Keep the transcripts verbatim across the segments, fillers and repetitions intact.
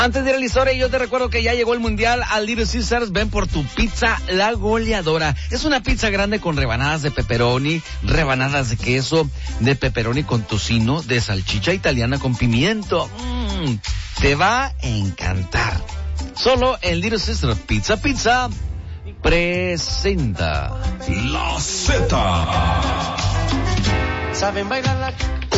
Antes de ir a la historia, yo te recuerdo que ya llegó el Mundial al Little Caesars. Ven por tu pizza La Goleadora. Es una pizza grande con rebanadas de pepperoni, rebanadas de queso, de pepperoni con tocino, de salchicha italiana con pimiento. Mmm, te va a encantar. Solo en Little Caesars Pizza Pizza presenta La Z. Saben bailar la...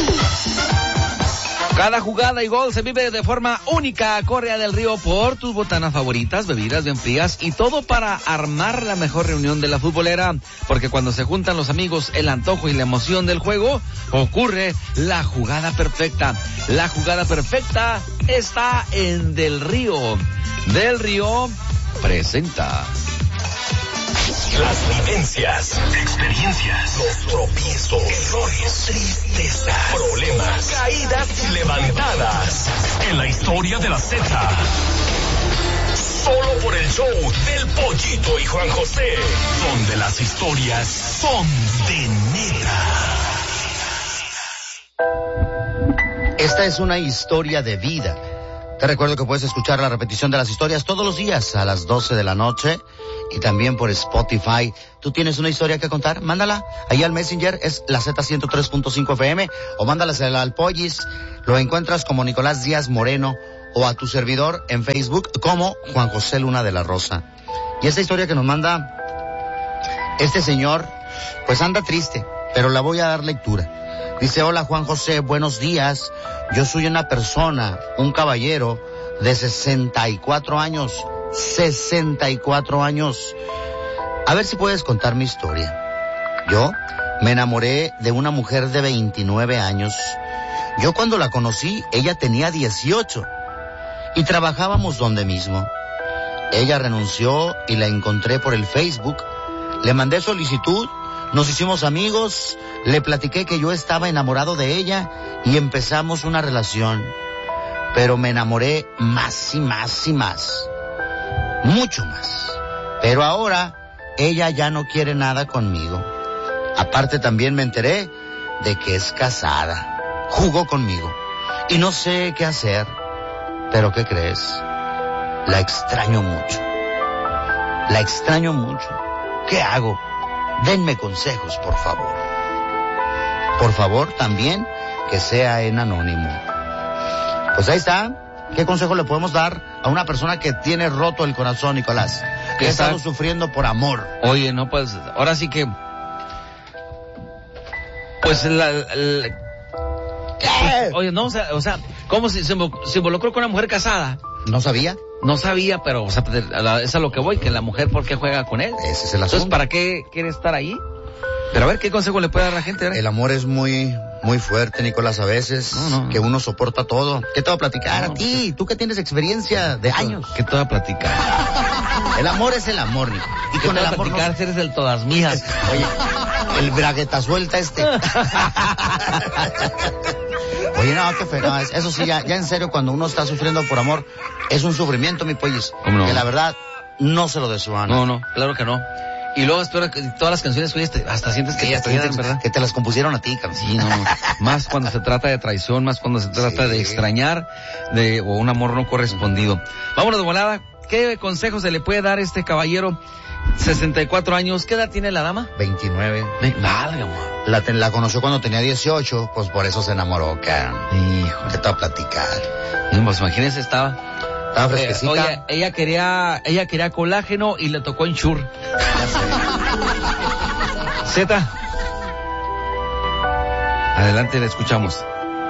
Cada jugada y gol se vive de forma única. Corre a Del Río por tus botanas favoritas, bebidas bien frías y todo para armar la mejor reunión de la futbolera. Porque cuando se juntan los amigos, el antojo y la emoción del juego, ocurre la jugada perfecta. La jugada perfecta está en Del Río. Del Río presenta. Las vivencias, experiencias, los tropiezos, errores, tristezas, problemas, caídas y levantadas. En la historia de la Z. Solo por el show del Pollito y Juan José, donde las historias son de neta. Esta es una historia de vida. Te recuerdo que puedes escuchar la repetición de las historias todos los días a las doce de la noche y también por Spotify. ¿Tú tienes una historia que contar? Mándala ahí al Messenger, es la Z ciento tres punto cinco F M, o mándalasela al Pollis. Lo encuentras como Nicolás Díaz Moreno o a tu servidor en Facebook como Juan José Luna de la Rosa. Y esta historia que nos manda este señor, pues anda triste, pero la voy a dar lectura. Dice: hola Juan José, buenos días. Yo soy una persona, un caballero de sesenta y cuatro años. sesenta y cuatro años. A ver si puedes contar mi historia. Yo me enamoré de una mujer de veintinueve años. Yo cuando la conocí, ella tenía dieciocho. Y trabajábamos donde mismo. Ella renunció y la encontré por el Facebook. Le mandé solicitud. Nos hicimos amigos, le platiqué que yo estaba enamorado de ella y empezamos una relación. Pero me enamoré más y más y más. Mucho más. Pero ahora ella ya no quiere nada conmigo. Aparte también me enteré de que es casada. Jugó conmigo. Y no sé qué hacer. Pero ¿qué crees? La extraño mucho. La extraño mucho. ¿Qué hago? Denme consejos, por favor. Por favor, también que sea en anónimo. Pues ahí está. ¿Qué consejo le podemos dar a una persona que tiene roto el corazón, Nicolás? Que ha estado sufriendo por amor. Oye, no, pues, ahora sí que... Pues la... la ¿Qué? Oye, no, o sea, o sea ¿cómo se, se, se involucró con una mujer casada? ¿No sabía? No sabía, pero, o sea, es a lo que voy, que la mujer, ¿por qué juega con él? Ese es el asunto. Entonces, ¿para qué quiere estar ahí? Pero a ver, ¿qué consejo le puede dar a la gente? ¿verdad? El amor es muy, muy fuerte, Nicolás, a veces. No, no, que uno soporta todo. ¿Qué te va a platicar no, a ti? Pues, tú que tienes experiencia de años. ¿Qué te va a platicar? El amor es el amor, Nico. Y con el amor platicar no... si eres el todas mías. Oye, el bragueta suelta este. Oye, no, qué feo. No, eso sí, ya, ya en serio, cuando uno está sufriendo por amor, es un sufrimiento, mi pollis. No? Que la verdad, no se lo deseo a No, no, claro que no. Y luego espero que todas las canciones que oyes, hasta sientes que, que ya te quedan, ¿verdad? Que te las compusieron a ti, cabrón. Sí, no, no. Más cuando se trata de traición, más cuando se trata sí. de extrañar, de o un amor no correspondido. Vámonos de volada. ¿Qué consejo se le puede dar a este caballero? sesenta y cuatro años. ¿Qué edad tiene la dama? veintinueve. Válgame. La, la conoció cuando tenía dieciocho, pues por eso se enamoró, cabrón. Hijo. ¿Qué te va a platicar? Pues imagínense, estaba... Estaba fresquecita. Eh, oye, ella quería, ella quería colágeno y le tocó Ensure. Z. Adelante, le escuchamos.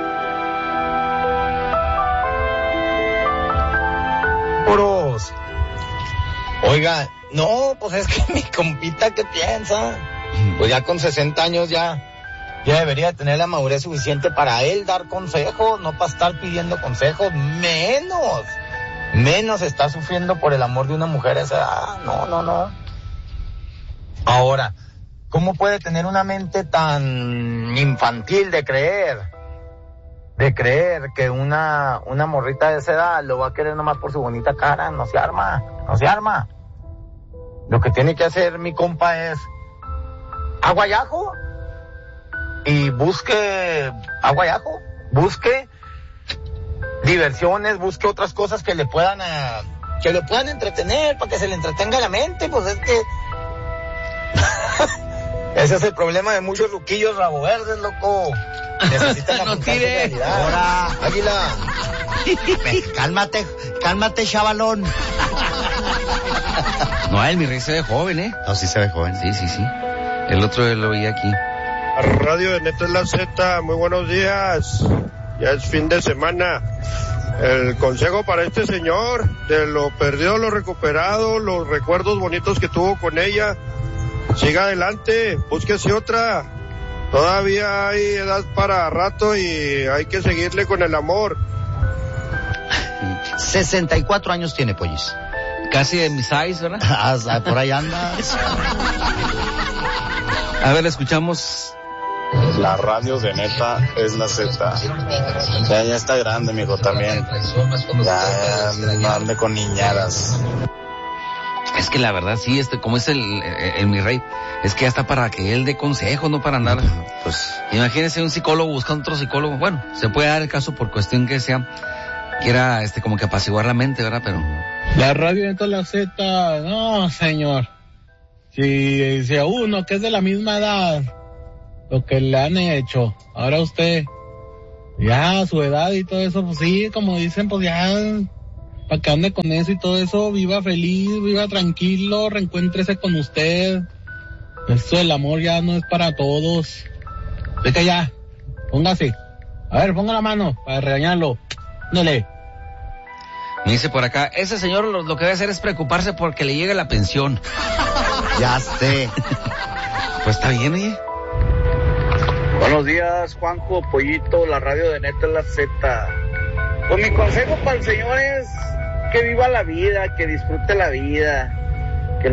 Puros. Oiga, no, pues es que mi compita, ¿qué piensa? Pues ya con sesenta años ya, ya debería tener la madurez suficiente para él dar consejos, no para estar pidiendo consejos, menos. Menos está sufriendo por el amor de una mujer a esa edad. No, no, no. Ahora, ¿cómo puede tener una mente tan infantil de creer? De creer que una, una morrita de esa edad lo va a querer nomás por su bonita cara. No se arma, no se arma. Lo que tiene que hacer mi compa es agua y ajo. Y busque agua y ajo. Busque diversiones, busque otras cosas que le puedan a, que le puedan entretener, para que se le entretenga la mente, pues es que ese es el problema de muchos ruquillos rabo verdes, loco. Necesitan no afrontar su tire. realidad. Ahora, Águila. cálmate, cálmate, chavalón. No, el mi rey se ve joven, ¿eh? No, sí se ve joven. Sí, sí, sí. El otro lo vi aquí. Radio de Neta es la Z, muy buenos días. Ya es fin de semana. El consejo para este señor, de lo perdido, lo recuperado, los recuerdos bonitos que tuvo con ella, siga adelante, búsquese otra. Todavía hay edad para rato y hay que seguirle con el amor. sesenta y cuatro años tiene, Pollis. Casi de mi size, ¿verdad? Ah, por ahí andas. A ver, escuchamos. La radio de Neta es la Z. Ya, ya está grande, mijo, también. Ya no ande con niñadas. Es que la verdad, sí, este, como es el, el, el mi rey, es que ya está para que él dé consejos, no para andar. Pues, imagínese un psicólogo buscando otro psicólogo. Bueno, se puede dar el caso por cuestión que sea, quiera, este, como que apaciguar la mente, ¿verdad? Pero. La radio de la Z, no, señor. Si, si a uno que es de la misma edad, lo que le han hecho, ahora usted, ya a su edad y todo eso, pues sí, como dicen, pues ya, para que ande con eso y todo eso, viva feliz, viva tranquilo, reencuéntrese con usted. Eso del amor ya no es para todos. Así que ya, póngase. A ver, ponga la mano para regañarlo. Dale. Me dice por acá, ese señor lo, lo que debe hacer es preocuparse porque le llegue la pensión. Ya sé. Pues está bien, ¿eh? Buenos días, Juanjo, Pollito, la radio de Neta es la Z. Pues mi consejo para el señor es que viva la vida, que disfrute la vida.